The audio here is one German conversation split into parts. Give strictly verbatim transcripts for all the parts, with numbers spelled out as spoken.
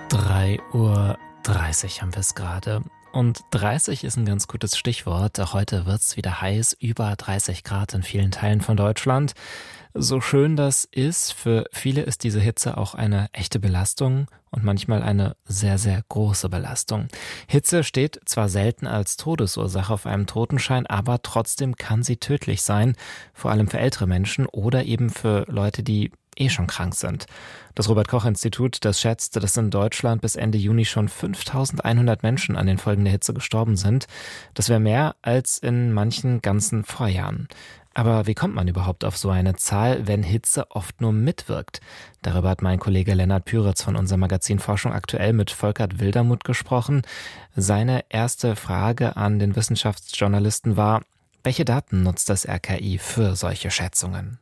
drei Uhr dreißig haben wir es gerade. Und dreißig ist ein ganz gutes Stichwort. Auch heute wird es wieder heiß, über dreißig Grad in vielen Teilen von Deutschland. So schön das ist, für viele ist diese Hitze auch eine echte Belastung und manchmal eine sehr, sehr große Belastung. Hitze steht zwar selten als Todesursache auf einem Totenschein, aber trotzdem kann sie tödlich sein, vor allem für ältere Menschen oder eben für Leute, die eh schon krank sind. Das Robert-Koch-Institut, das schätzt, dass in Deutschland bis Ende Juni schon fünftausendeinhundert Menschen an den Folgen der Hitze gestorben sind. Das wäre mehr als in manchen ganzen Vorjahren. Aber wie kommt man überhaupt auf so eine Zahl, wenn Hitze oft nur mitwirkt? Darüber hat mein Kollege Lennart Püritz von unserem Magazin Forschung aktuell mit Volkert Wildermuth gesprochen. Seine erste Frage an den Wissenschaftsjournalisten war: Welche Daten nutzt das R K I für solche Schätzungen?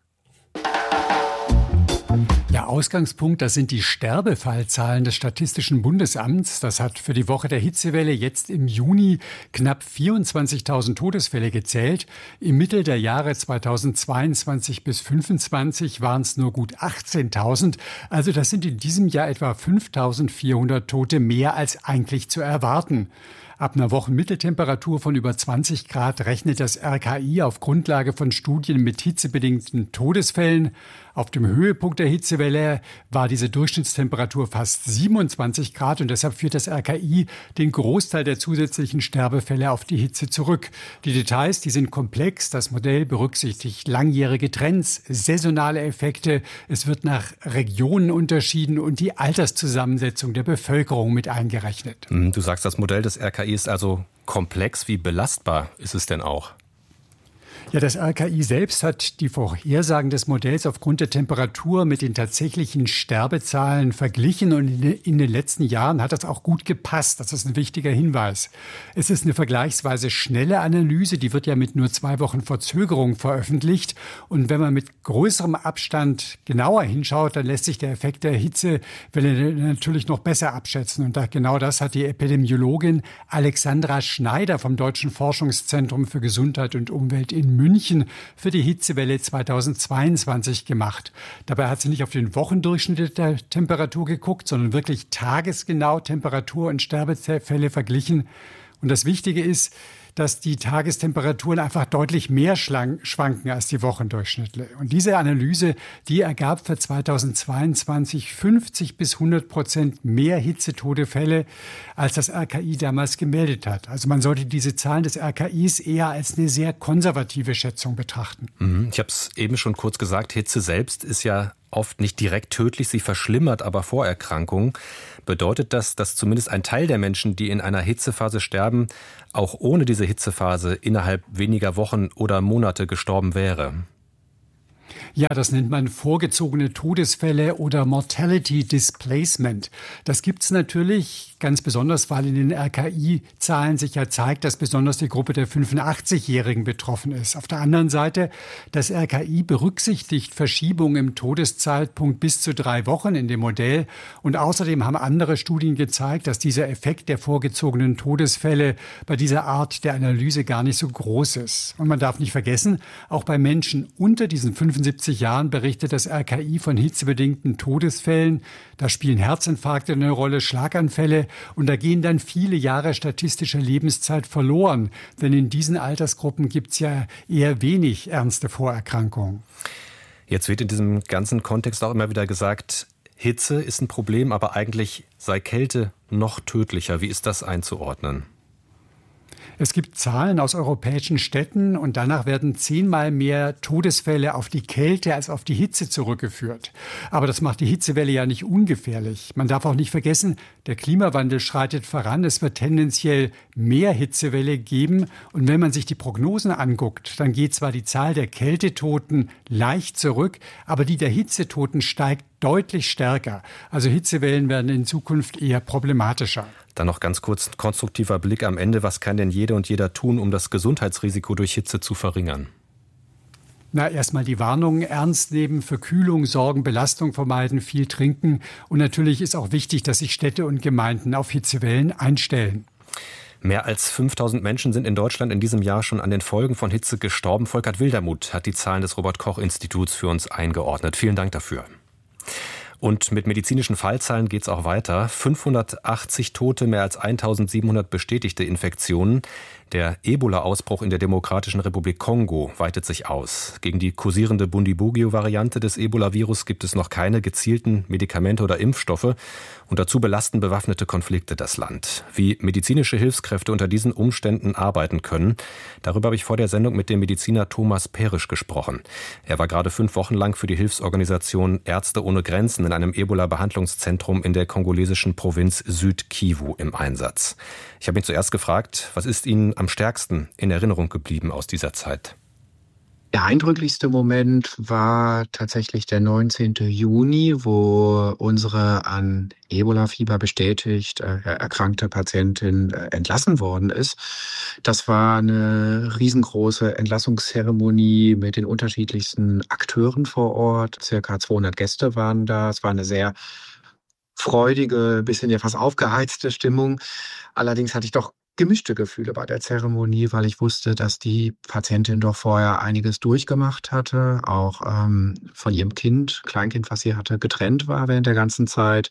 Ja, Ausgangspunkt, das sind die Sterbefallzahlen des Statistischen Bundesamts. Das hat für die Woche der Hitzewelle jetzt im Juni knapp vierundzwanzigtausend Todesfälle gezählt. Im Mittel der Jahre zweitausendzweiundzwanzig bis zweitausendfünfundzwanzig waren es nur gut achtzehntausend. Also das sind in diesem Jahr etwa fünftausendvierhundert Tote mehr als eigentlich zu erwarten. Ab einer Wochenmitteltemperatur von über zwanzig Grad rechnet das R K I auf Grundlage von Studien mit hitzebedingten Todesfällen. Auf dem Höhepunkt der Hitzewelle war diese Durchschnittstemperatur fast siebenundzwanzig Grad und deshalb führt das R K I den Großteil der zusätzlichen Sterbefälle auf die Hitze zurück. Die Details, die sind komplex. Das Modell berücksichtigt langjährige Trends, saisonale Effekte. Es wird nach Regionen unterschieden und die Alterszusammensetzung der Bevölkerung mit eingerechnet. Du sagst, das Modell des R K I ist also komplex. Wie belastbar ist es denn auch? Ja, das R K I selbst hat die Vorhersagen des Modells aufgrund der Temperatur mit den tatsächlichen Sterbezahlen verglichen und in den letzten Jahren hat das auch gut gepasst. Das ist ein wichtiger Hinweis. Es ist eine vergleichsweise schnelle Analyse, die wird ja mit nur zwei Wochen Verzögerung veröffentlicht. Und wenn man mit größerem Abstand genauer hinschaut, dann lässt sich der Effekt der Hitzewelle natürlich noch besser abschätzen. Und da, genau das hat die Epidemiologin Alexandra Schneider vom Deutschen Forschungszentrum für Gesundheit und Umwelt in München für die Hitzewelle zweitausendzweiundzwanzig gemacht. Dabei hat sie nicht auf den Wochendurchschnitt der Temperatur geguckt, sondern wirklich tagesgenau Temperatur und Sterbefälle verglichen. Und das Wichtige ist, dass die Tagestemperaturen einfach deutlich mehr schwanken als die Wochendurchschnitte. Und diese Analyse, die ergab für zweitausendzweiundzwanzig fünfzig bis hundert Prozent mehr Hitzetodefälle, als das R K I damals gemeldet hat. Also man sollte diese Zahlen des R K Is eher als eine sehr konservative Schätzung betrachten. Ich habe es eben schon kurz gesagt, Hitze selbst ist ja oft nicht direkt tödlich, sie verschlimmert aber Vorerkrankungen. Bedeutet das, dass zumindest ein Teil der Menschen, die in einer Hitzephase sterben, auch ohne diese Hitzephase innerhalb weniger Wochen oder Monate gestorben wäre? Ja, das nennt man vorgezogene Todesfälle oder Mortality Displacement. Das gibt's natürlich ganz besonders, weil in den R K I-Zahlen sich ja zeigt, dass besonders die Gruppe der fünfundachtzigjährigen betroffen ist. Auf der anderen Seite, das R K I berücksichtigt Verschiebungen im Todeszeitpunkt bis zu drei Wochen in dem Modell. Und außerdem haben andere Studien gezeigt, dass dieser Effekt der vorgezogenen Todesfälle bei dieser Art der Analyse gar nicht so groß ist. Und man darf nicht vergessen, auch bei Menschen unter diesen fünfundsiebzig Jahren berichtet das R K I von hitzebedingten Todesfällen. Da spielen Herzinfarkte eine Rolle, Schlaganfälle. Und da gehen dann viele Jahre statistischer Lebenszeit verloren. Denn in diesen Altersgruppen gibt es ja eher wenig ernste Vorerkrankungen. Jetzt wird in diesem ganzen Kontext auch immer wieder gesagt, Hitze ist ein Problem, aber eigentlich sei Kälte noch tödlicher. Wie ist das einzuordnen? Es gibt Zahlen aus europäischen Städten und danach werden zehnmal mehr Todesfälle auf die Kälte als auf die Hitze zurückgeführt. Aber das macht die Hitzewelle ja nicht ungefährlich. Man darf auch nicht vergessen, der Klimawandel schreitet voran. Es wird tendenziell mehr Hitzewelle geben. Und wenn man sich die Prognosen anguckt, dann geht zwar die Zahl der Kältetoten leicht zurück, aber die der Hitzetoten steigt deutlich stärker. Also Hitzewellen werden in Zukunft eher problematischer. Dann noch ganz kurz ein konstruktiver Blick am Ende. Was kann denn jede und jeder tun, um das Gesundheitsrisiko durch Hitze zu verringern? Na, erstmal die Warnungen ernst nehmen, für Kühlung sorgen, Belastung vermeiden, viel trinken. Und natürlich ist auch wichtig, dass sich Städte und Gemeinden auf Hitzewellen einstellen. Mehr als fünftausend Menschen sind in Deutschland in diesem Jahr schon an den Folgen von Hitze gestorben. Volkert Wildermuth hat die Zahlen des Robert-Koch-Instituts für uns eingeordnet. Vielen Dank dafür. Und mit medizinischen Fallzahlen geht es auch weiter. fünfhundertachtzig Tote, mehr als eintausendsiebenhundert bestätigte Infektionen. Der Ebola-Ausbruch in der Demokratischen Republik Kongo weitet sich aus. Gegen die kursierende Bundibugyo-Variante des Ebola-Virus gibt es noch keine gezielten Medikamente oder Impfstoffe. Und dazu belasten bewaffnete Konflikte das Land. Wie medizinische Hilfskräfte unter diesen Umständen arbeiten können, darüber habe ich vor der Sendung mit dem Mediziner Thomas Perisch gesprochen. Er war gerade fünf Wochen lang für die Hilfsorganisation Ärzte ohne Grenzen in einem Ebola-Behandlungszentrum in der kongolesischen Provinz Süd-Kivu im Einsatz. Ich habe ihn zuerst gefragt, was ist Ihnen am stärksten in Erinnerung geblieben aus dieser Zeit? Der eindrücklichste Moment war tatsächlich der neunzehnten Juni, wo unsere an Ebola-Fieber bestätigt äh, erkrankte Patientin äh, entlassen worden ist. Das war eine riesengroße Entlassungszeremonie mit den unterschiedlichsten Akteuren vor Ort. Circa zweihundert Gäste waren da. Es war eine sehr freudige, bisschen ja fast aufgeheizte Stimmung. Allerdings hatte ich doch gemischte Gefühle bei der Zeremonie, weil ich wusste, dass die Patientin doch vorher einiges durchgemacht hatte, auch ähm, von ihrem Kind, Kleinkind, was sie hatte, getrennt war während der ganzen Zeit.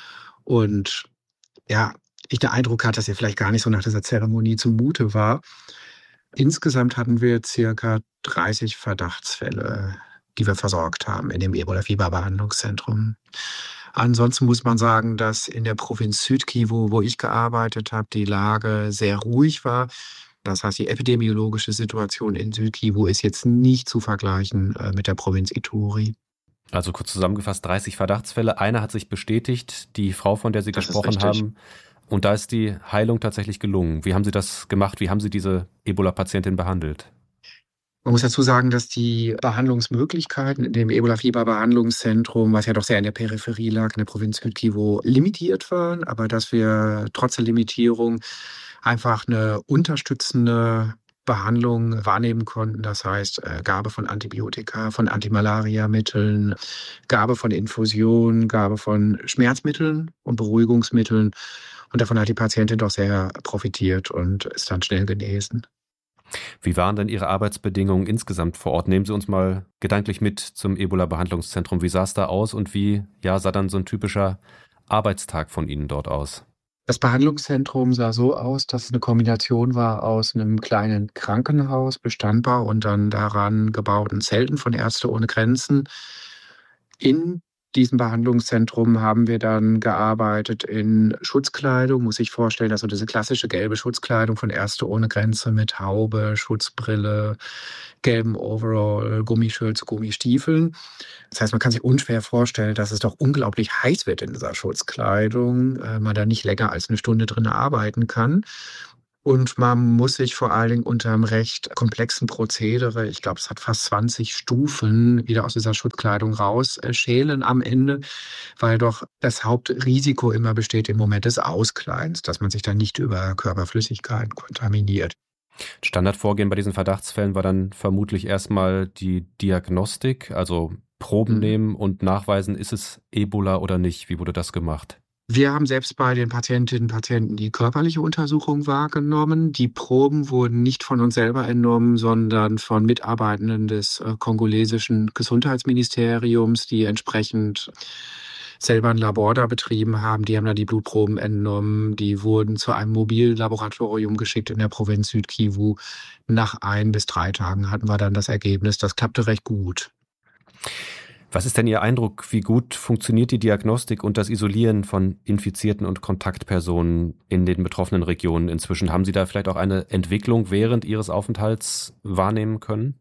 Und ja, ich den Eindruck hatte, dass ihr vielleicht gar nicht so nach dieser Zeremonie zumute war. Insgesamt hatten wir circa dreißig Verdachtsfälle, die wir versorgt haben in dem Ebola-Fieber-Behandlungszentrum. Ansonsten muss man sagen, dass in der Provinz Süd-Kivu, wo ich gearbeitet habe, die Lage sehr ruhig war. Das heißt, die epidemiologische Situation in Süd-Kivu ist jetzt nicht zu vergleichen äh, mit der Provinz Ituri. Also kurz zusammengefasst, dreißig Verdachtsfälle. Einer hat sich bestätigt, die Frau, von der Sie das gesprochen haben. Und da ist die Heilung tatsächlich gelungen. Wie haben Sie das gemacht? Wie haben Sie diese Ebola-Patientin behandelt? Man muss dazu sagen, dass die Behandlungsmöglichkeiten in dem Ebola-Fieber-Behandlungszentrum, was ja doch sehr in der Peripherie lag, in der Provinz Süd-Kivu, limitiert waren, aber dass wir trotz der Limitierung einfach eine unterstützende Behandlung wahrnehmen konnten. Das heißt, äh, Gabe von Antibiotika, von Antimalaria-Mitteln, Gabe von Infusionen, Gabe von Schmerzmitteln und Beruhigungsmitteln. Und davon hat die Patientin doch sehr profitiert und ist dann schnell genesen. Wie waren denn Ihre Arbeitsbedingungen insgesamt vor Ort? Nehmen Sie uns mal gedanklich mit zum Ebola-Behandlungszentrum. Wie sah es da aus und wie ja, sah dann so ein typischer Arbeitstag von Ihnen dort aus? Das Behandlungszentrum sah so aus, dass es eine Kombination war aus einem kleinen Krankenhaus, bestandbar, und dann daran gebauten Zelten von Ärzte ohne Grenzen. In diesem Behandlungszentrum haben wir dann gearbeitet in Schutzkleidung, muss ich vorstellen, also diese klassische gelbe Schutzkleidung von Ärzte ohne Grenze mit Haube, Schutzbrille, gelben Overall, Gummischürze, Gummistiefeln. Das heißt, man kann sich unschwer vorstellen, dass es doch unglaublich heiß wird in dieser Schutzkleidung, äh, man da nicht länger als eine Stunde drin arbeiten kann. Und man muss sich vor allen Dingen unter einem recht komplexen Prozedere, ich glaube, es hat fast zwanzig Stufen, wieder aus dieser Schutzkleidung rausschälen am Ende, weil doch das Hauptrisiko immer besteht im Moment des Auskleidens, dass man sich dann nicht über Körperflüssigkeiten kontaminiert. Standardvorgehen bei diesen Verdachtsfällen war dann vermutlich erstmal die Diagnostik, also Proben mhm. nehmen und nachweisen, ist es Ebola oder nicht. Wie wurde das gemacht? Wir haben selbst bei den Patientinnen und Patienten die körperliche Untersuchung wahrgenommen. Die Proben wurden nicht von uns selber entnommen, sondern von Mitarbeitenden des äh, kongolesischen Gesundheitsministeriums, die entsprechend selber ein Labor da betrieben haben. Die haben da die Blutproben entnommen. Die wurden zu einem Mobillaboratorium geschickt in der Provinz Süd-Kivu. Nach ein bis drei Tagen hatten wir dann das Ergebnis. Das klappte recht gut. Was ist denn Ihr Eindruck, wie gut funktioniert die Diagnostik und das Isolieren von Infizierten und Kontaktpersonen in den betroffenen Regionen inzwischen? Haben Sie da vielleicht auch eine Entwicklung während Ihres Aufenthalts wahrnehmen können?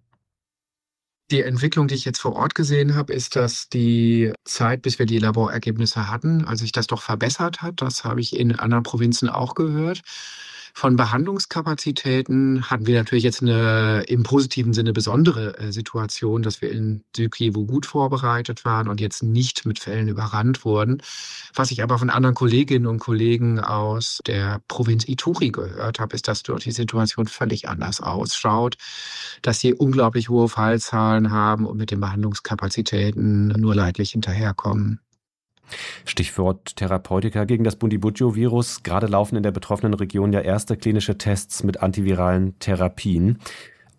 Die Entwicklung, die ich jetzt vor Ort gesehen habe, ist, dass die Zeit, bis wir die Laborergebnisse hatten, also sich das doch verbessert hat. Das habe ich in anderen Provinzen auch gehört. Von Behandlungskapazitäten hatten wir natürlich jetzt eine im positiven Sinne besondere äh, Situation, dass wir in Süd-Kivu gut vorbereitet waren und jetzt nicht mit Fällen überrannt wurden. Was ich aber von anderen Kolleginnen und Kollegen aus der Provinz Ituri gehört habe, ist, dass dort die Situation völlig anders ausschaut, dass sie unglaublich hohe Fallzahlen haben und mit den Behandlungskapazitäten nur leidlich hinterherkommen. Stichwort Therapeutika gegen das Bundibugyo-Virus. Gerade laufen in der betroffenen Region ja erste klinische Tests mit antiviralen Therapien.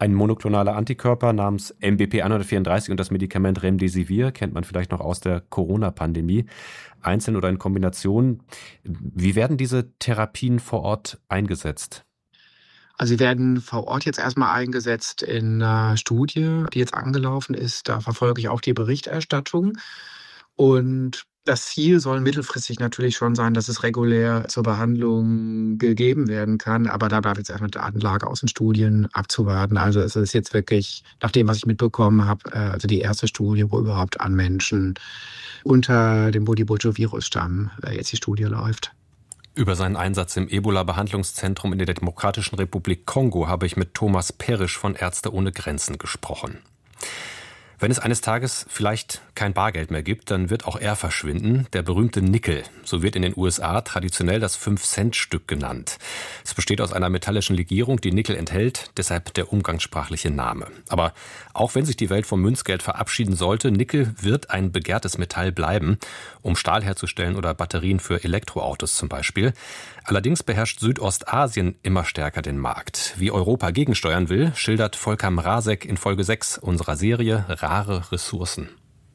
Ein monoklonaler Antikörper namens M B P hundertvierunddreißig und das Medikament Remdesivir kennt man vielleicht noch aus der Corona-Pandemie. Einzeln oder in Kombination. Wie werden diese Therapien vor Ort eingesetzt? Also sie werden vor Ort jetzt erstmal eingesetzt in einer Studie, die jetzt angelaufen ist. Da verfolge ich auch die Berichterstattung. Und das Ziel soll mittelfristig natürlich schon sein, dass es regulär zur Behandlung gegeben werden kann. Aber da bleibt jetzt erstmal die Datenlage aus den Studien abzuwarten. Also es ist jetzt wirklich, nach dem, was ich mitbekommen habe, also die erste Studie, wo überhaupt an Menschen unter dem Bundibugyo-Virusstamm jetzt die Studie läuft. Über seinen Einsatz im Ebola-Behandlungszentrum in der Demokratischen Republik Kongo habe ich mit Thomas Perisch von Ärzte ohne Grenzen gesprochen. Wenn es eines Tages vielleicht kein Bargeld mehr gibt, dann wird auch er verschwinden, der berühmte Nickel. So wird in den U S A traditionell das fünf-Cent-Stück genannt. Es besteht aus einer metallischen Legierung, die Nickel enthält, deshalb der umgangssprachliche Name. Aber auch wenn sich die Welt vom Münzgeld verabschieden sollte, Nickel wird ein begehrtes Metall bleiben, um Stahl herzustellen oder Batterien für Elektroautos zum Beispiel. Allerdings beherrscht Südostasien immer stärker den Markt. Wie Europa gegensteuern will, schildert Volker Mrazek in Folge sechs unserer Serie Rare Ressourcen.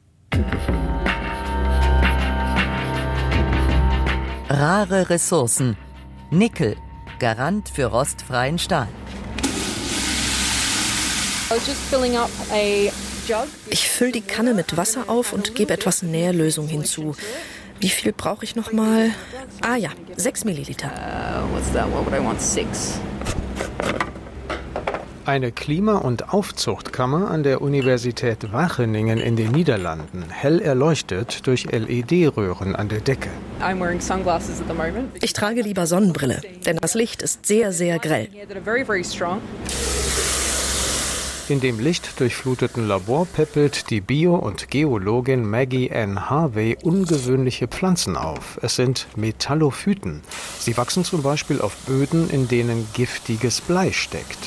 Rare Ressourcen. Nickel, Garant für rostfreien Stahl. Ich fülle die Kanne mit Wasser auf und gebe etwas Nährlösung hinzu. Wie viel brauche ich noch mal? Ah ja, sechs Milliliter. Uh, what's that? What would I want? Six. Eine Klima- und Aufzuchtkammer an der Universität Wageningen in den Niederlanden, hell erleuchtet durch L E D-Röhren an der Decke. I'm wearing sunglasses at the moment. Ich trage lieber Sonnenbrille, denn das Licht ist sehr, sehr grell. In dem lichtdurchfluteten Labor peppelt die Bio- und Geologin Maggie Ann Harvey ungewöhnliche Pflanzen auf. Es sind Metallophyten. Sie wachsen zum Beispiel auf Böden, in denen giftiges Blei steckt.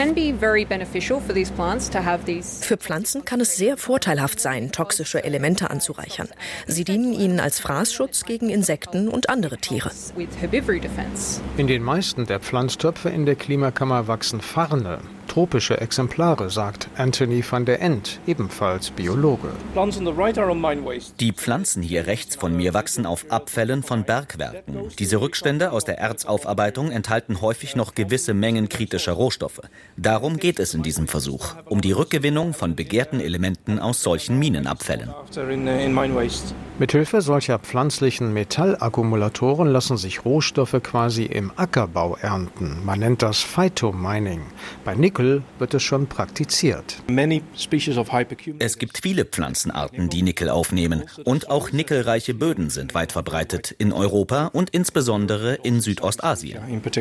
Für Pflanzen kann es sehr vorteilhaft sein, toxische Elemente anzureichern. Sie dienen ihnen als Fraßschutz gegen Insekten und andere Tiere. In den meisten der Pflanztöpfe in der Klimakammer wachsen Farne. Tropische Exemplare, sagt Anthony van der End, ebenfalls Biologe. Die Pflanzen hier rechts von mir wachsen auf Abfällen von Bergwerken. Diese Rückstände aus der Erzaufarbeitung enthalten häufig noch gewisse Mengen kritischer Rohstoffe. Darum geht es in diesem Versuch, um die Rückgewinnung von begehrten Elementen aus solchen Minenabfällen. Mithilfe solcher pflanzlichen Metallakkumulatoren lassen sich Rohstoffe quasi im Ackerbau ernten. Man nennt das Phytomining. Bei Nickel wird es schon praktiziert. Es gibt viele Pflanzenarten, die Nickel aufnehmen. Und auch nickelreiche Böden sind weit verbreitet in Europa und insbesondere in Südostasien.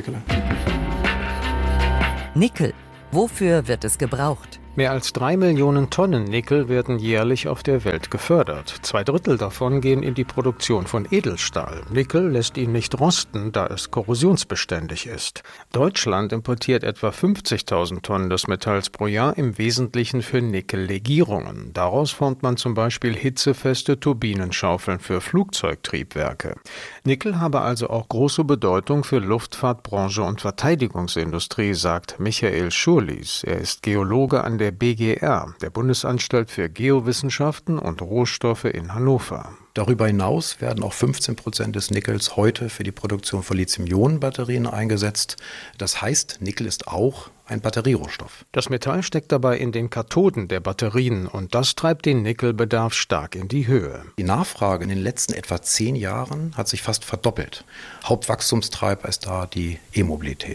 Nickel. Wofür wird es gebraucht? Mehr als drei Millionen Tonnen Nickel werden jährlich auf der Welt gefördert. Zwei Drittel davon gehen in die Produktion von Edelstahl. Nickel lässt ihn nicht rosten, da es korrosionsbeständig ist. Deutschland importiert etwa fünfzigtausend Tonnen des Metalls pro Jahr, im Wesentlichen für Nickellegierungen. Daraus formt man zum Beispiel hitzefeste Turbinenschaufeln für Flugzeugtriebwerke. Nickel habe also auch große Bedeutung für Luftfahrtbranche und Verteidigungsindustrie, sagt Michael Schurlis. Er ist Geologe an der B G R, der Bundesanstalt für Geowissenschaften und Rohstoffe in Hannover. Darüber hinaus werden auch fünfzehn Prozent des Nickels heute für die Produktion von Lithium-Ionen-Batterien eingesetzt. Das heißt, Nickel ist auch ein Batterierohstoff. Das Metall steckt dabei in den Kathoden der Batterien und das treibt den Nickelbedarf stark in die Höhe. Die Nachfrage in den letzten etwa zehn Jahren hat sich fast verdoppelt. Hauptwachstumstreiber ist da die E-Mobilität.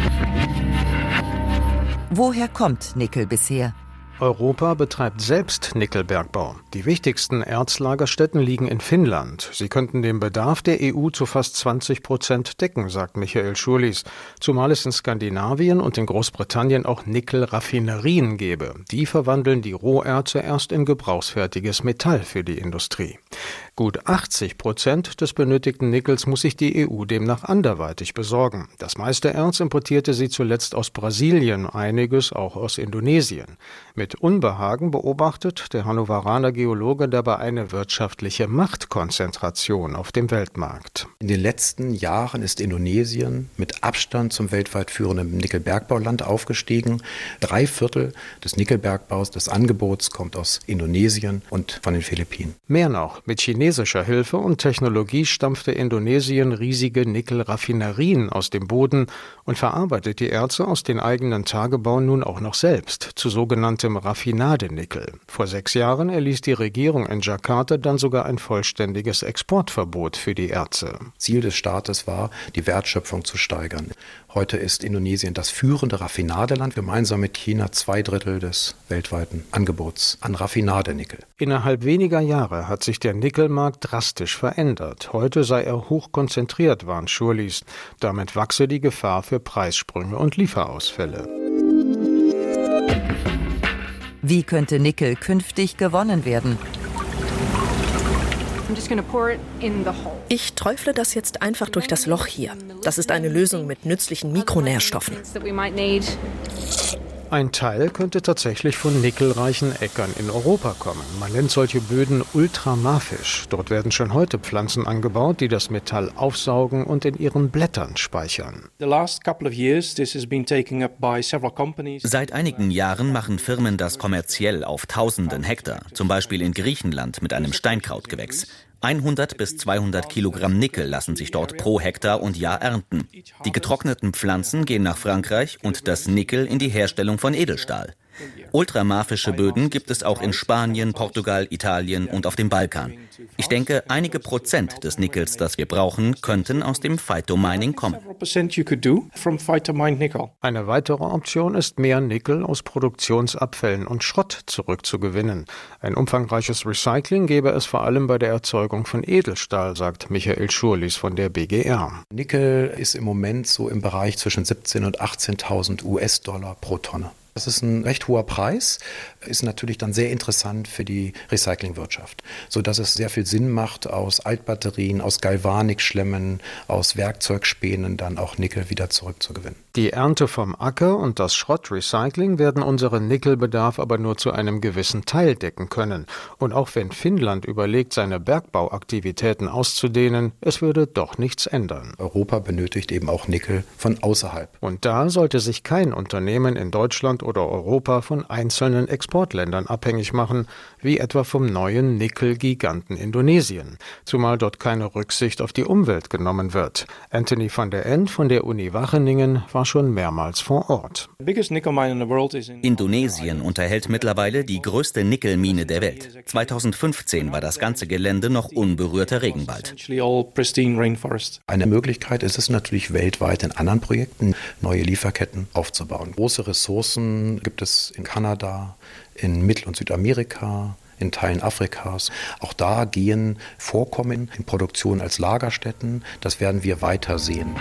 Woher kommt Nickel bisher? Europa betreibt selbst Nickelbergbau. Die wichtigsten Erzlagerstätten liegen in Finnland. Sie könnten den Bedarf der E U zu fast zwanzig Prozent decken, sagt Michael Schurlis. Zumal es in Skandinavien und in Großbritannien auch Nickelraffinerien gäbe. Die verwandeln die Roherze erst in gebrauchsfertiges Metall für die Industrie. Gut achtzig Prozent des benötigten Nickels muss sich die E U demnach anderweitig besorgen. Das meiste Erz importierte sie zuletzt aus Brasilien, einiges auch aus Indonesien. Mit Mit Unbehagen beobachtet der Hannoveraner Geologe dabei eine wirtschaftliche Machtkonzentration auf dem Weltmarkt. In den letzten Jahren ist Indonesien mit Abstand zum weltweit führenden Nickelbergbauland aufgestiegen. Drei Viertel des Nickelbergbaus, des Angebots, kommt aus Indonesien und von den Philippinen. Mehr noch, mit chinesischer Hilfe und Technologie stampfte Indonesien riesige Nickelraffinerien aus dem Boden und verarbeitet die Erze aus den eigenen Tagebauen nun auch noch selbst zu sogenanntem Raffinadenickel. Vor sechs Jahren erließ die Regierung in Jakarta dann sogar ein vollständiges Exportverbot für die Erze. Ziel des Staates war, die Wertschöpfung zu steigern. Heute ist Indonesien das führende Raffinadeland, gemeinsam mit China zwei Drittel des weltweiten Angebots an Raffinadenickel. Innerhalb weniger Jahre hat sich der Nickelmarkt drastisch verändert. Heute sei er hoch konzentriert, warnt Schurlis. Damit wachse die Gefahr für Preissprünge und Lieferausfälle. Wie könnte Nickel künftig gewonnen werden? Ich träufle das jetzt einfach durch das Loch hier. Das ist eine Lösung mit nützlichen Mikronährstoffen. Ein Teil könnte tatsächlich von nickelreichen Äckern in Europa kommen. Man nennt solche Böden ultramafisch. Dort werden schon heute Pflanzen angebaut, die das Metall aufsaugen und in ihren Blättern speichern. Seit einigen Jahren machen Firmen das kommerziell auf tausenden Hektar, zum Beispiel in Griechenland mit einem Steinkrautgewächs. hundert bis zweihundert Kilogramm Nickel lassen sich dort pro Hektar und Jahr ernten. Die getrockneten Pflanzen gehen nach Frankreich und das Nickel in die Herstellung von Edelstahl. Ultramafische Böden gibt es auch in Spanien, Portugal, Italien und auf dem Balkan. Ich denke, einige Prozent des Nickels, das wir brauchen, könnten aus dem Phytomining kommen. Eine weitere Option ist, mehr Nickel aus Produktionsabfällen und Schrott zurückzugewinnen. Ein umfangreiches Recycling gäbe es vor allem bei der Erzeugung von Edelstahl, sagt Michael Schurlis von der B G R. Nickel ist im Moment so im Bereich zwischen siebzehntausend und achtzehntausend U S-Dollar pro Tonne. Das ist ein recht hoher Preis, ist natürlich dann sehr interessant für die Recyclingwirtschaft, sodass es sehr viel Sinn macht, aus Altbatterien, aus Galvanikschlemmen, aus Werkzeugspänen dann auch Nickel wieder zurückzugewinnen. Die Ernte vom Acker und das Schrottrecycling werden unseren Nickelbedarf aber nur zu einem gewissen Teil decken können. Und auch wenn Finnland überlegt, seine Bergbauaktivitäten auszudehnen, es würde doch nichts ändern. Europa benötigt eben auch Nickel von außerhalb. Und da sollte sich kein Unternehmen in Deutschland oder Europa von einzelnen Exportländern abhängig machen, wie etwa vom neuen Nickel-Giganten Indonesien, zumal dort keine Rücksicht auf die Umwelt genommen wird. Anthony van der End von der Uni Wageningen war schon mehrmals vor Ort. Indonesien unterhält mittlerweile die größte Nickelmine der Welt. zweitausendfünfzehn war das ganze Gelände noch unberührter Regenwald. Eine Möglichkeit ist es natürlich weltweit in anderen Projekten, neue Lieferketten aufzubauen. Große Ressourcen gibt es in Kanada, in Mittel- und Südamerika, in Teilen Afrikas. Auch da gehen Vorkommen in Produktion als Lagerstätten. Das werden wir weiter sehen.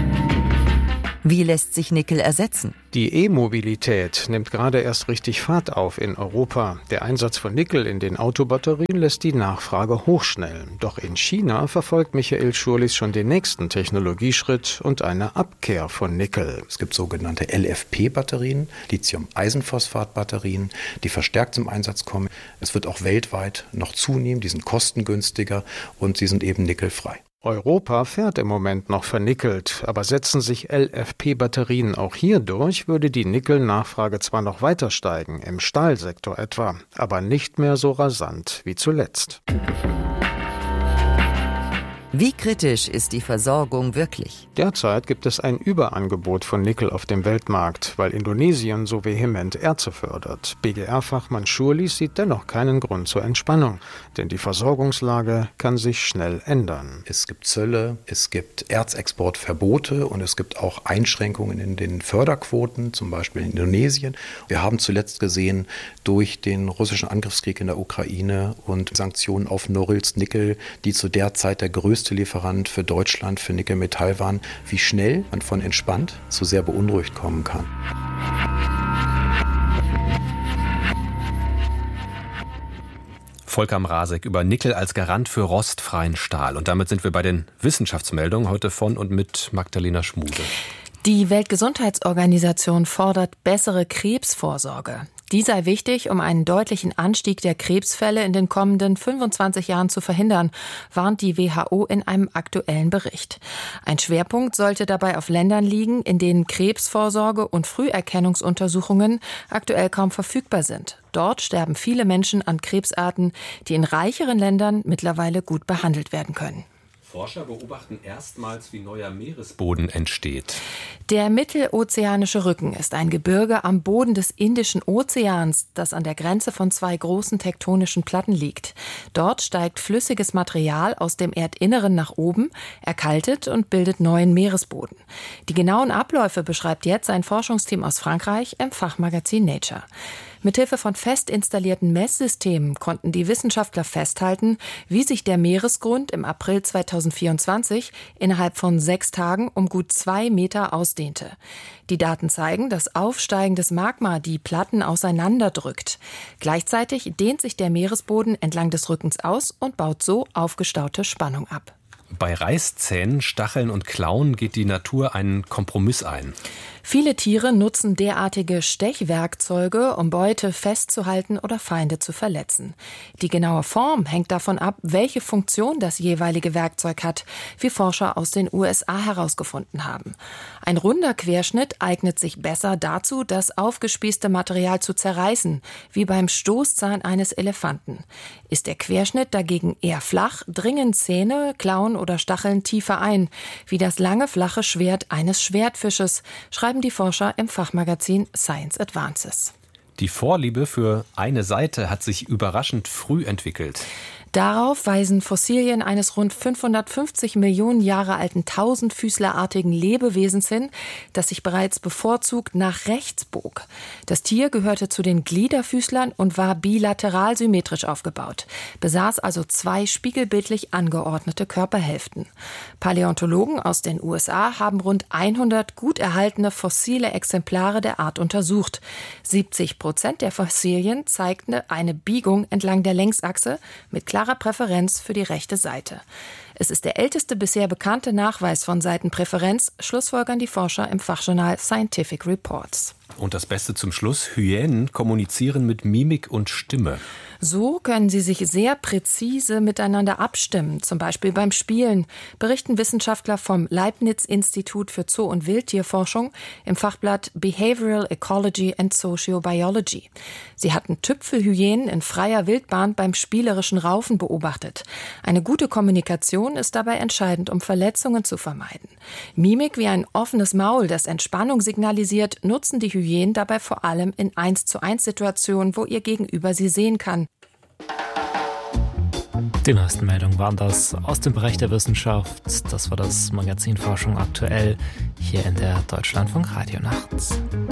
Wie lässt sich Nickel ersetzen? Die E-Mobilität nimmt gerade erst richtig Fahrt auf in Europa. Der Einsatz von Nickel in den Autobatterien lässt die Nachfrage hochschnellen. Doch in China verfolgt Michael Schurlis schon den nächsten Technologieschritt und eine Abkehr von Nickel. Es gibt sogenannte L F P-Batterien, Lithium-Eisenphosphat-Batterien, die verstärkt zum Einsatz kommen. Es wird auch weltweit noch zunehmen, die sind kostengünstiger und sie sind eben nickelfrei. Europa fährt im Moment noch vernickelt, aber setzen sich L F P-Batterien auch hier durch, würde die Nickelnachfrage zwar noch weiter steigen, im Stahlsektor etwa, aber nicht mehr so rasant wie zuletzt. Wie kritisch ist die Versorgung wirklich? Derzeit gibt es ein Überangebot von Nickel auf dem Weltmarkt, weil Indonesien so vehement Erze fördert. B G R-Fachmann Schurlis sieht dennoch keinen Grund zur Entspannung, denn die Versorgungslage kann sich schnell ändern. Es gibt Zölle, es gibt Erzexportverbote und es gibt auch Einschränkungen in den Förderquoten, zum Beispiel in Indonesien. Wir haben zuletzt gesehen, durch den russischen Angriffskrieg in der Ukraine und Sanktionen auf Norilsk Nickel, die zu der Zeit der größte Lieferant für Deutschland für Nickelmetall waren, wie schnell man von entspannt zu sehr beunruhigt kommen kann. Volker Mrazek über Nickel als Garant für rostfreien Stahl. Und damit sind wir bei den Wissenschaftsmeldungen heute von und mit Magdalena Schmude. Die Weltgesundheitsorganisation fordert bessere Krebsvorsorge. Die sei wichtig, um einen deutlichen Anstieg der Krebsfälle in den kommenden fünfundzwanzig Jahren zu verhindern, warnt die W H O in einem aktuellen Bericht. Ein Schwerpunkt sollte dabei auf Ländern liegen, in denen Krebsvorsorge und Früherkennungsuntersuchungen aktuell kaum verfügbar sind. Dort sterben viele Menschen an Krebsarten, die in reicheren Ländern mittlerweile gut behandelt werden können. Forscher beobachten erstmals, wie neuer Meeresboden entsteht. Der Mittelozeanische Rücken ist ein Gebirge am Boden des Indischen Ozeans, das an der Grenze von zwei großen tektonischen Platten liegt. Dort steigt flüssiges Material aus dem Erdinneren nach oben, erkaltet und bildet neuen Meeresboden. Die genauen Abläufe beschreibt jetzt ein Forschungsteam aus Frankreich im Fachmagazin Nature. Mithilfe von fest installierten Messsystemen konnten die Wissenschaftler festhalten, wie sich der Meeresgrund im April zweitausendvierundzwanzig innerhalb von sechs Tagen um gut zwei Meter ausdehnte. Die Daten zeigen, dass aufsteigendes Magma die Platten auseinanderdrückt. Gleichzeitig dehnt sich der Meeresboden entlang des Rückens aus und baut so aufgestaute Spannung ab. Bei Reißzähnen, Stacheln und Klauen geht die Natur einen Kompromiss ein. Viele Tiere nutzen derartige Stechwerkzeuge, um Beute festzuhalten oder Feinde zu verletzen. Die genaue Form hängt davon ab, welche Funktion das jeweilige Werkzeug hat, wie Forscher aus den U S A herausgefunden haben. Ein runder Querschnitt eignet sich besser dazu, das aufgespießte Material zu zerreißen, wie beim Stoßzahn eines Elefanten. Ist der Querschnitt dagegen eher flach, dringen Zähne, Klauen oder Stacheln tiefer ein, wie das lange, flache Schwert eines Schwertfisches, schreiben die Forscher im Fachmagazin Science Advances. Die Vorliebe für eine Seite hat sich überraschend früh entwickelt. Darauf weisen Fossilien eines rund fünfhundertfünfzig Millionen Jahre alten tausendfüßlerartigen Lebewesens hin, das sich bereits bevorzugt nach rechts bog. Das Tier gehörte zu den Gliederfüßlern und war bilateral symmetrisch aufgebaut, besaß also zwei spiegelbildlich angeordnete Körperhälften. Paläontologen aus den U S A haben rund hundert gut erhaltene fossile Exemplare der Art untersucht. siebzig Prozent der Fossilien zeigten eine Biegung entlang der Längsachse mit klarer Präferenz für die rechte Seite. Es ist der älteste bisher bekannte Nachweis von Seitenpräferenz, schlussfolgern die Forscher im Fachjournal Scientific Reports. Und das Beste zum Schluss, Hyänen kommunizieren mit Mimik und Stimme. So können sie sich sehr präzise miteinander abstimmen, zum Beispiel beim Spielen, berichten Wissenschaftler vom Leibniz-Institut für Zoo- und Wildtierforschung im Fachblatt Behavioral Ecology and Sociobiology. Sie hatten Tüpfelhyänen in freier Wildbahn beim spielerischen Raufen beobachtet. Eine gute Kommunikation ist dabei entscheidend, um Verletzungen zu vermeiden. Mimik wie ein offenes Maul, das Entspannung signalisiert, nutzen die Hyänen dabei vor allem in eins zu eins Situationen, wo ihr Gegenüber sie sehen kann. Die neuesten Meldungen waren das aus dem Bereich der Wissenschaft. Das war das Magazin Forschung aktuell hier in der Deutschlandfunk Radio Nacht.